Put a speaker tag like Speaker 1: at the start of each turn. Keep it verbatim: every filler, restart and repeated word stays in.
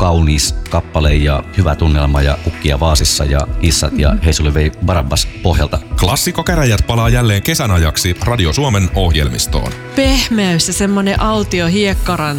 Speaker 1: kaunis kappale ja hyvä tunnelma ja Kukkia vaasissa ja Kissat ja Hei sulle vei Barabbas pohjalta.
Speaker 2: Klassikkokäräjät palaa jälleen kesän ajaksi Radio Suomen ohjelmistoon.
Speaker 3: Pehmeys ja semmonen autio hiekkaran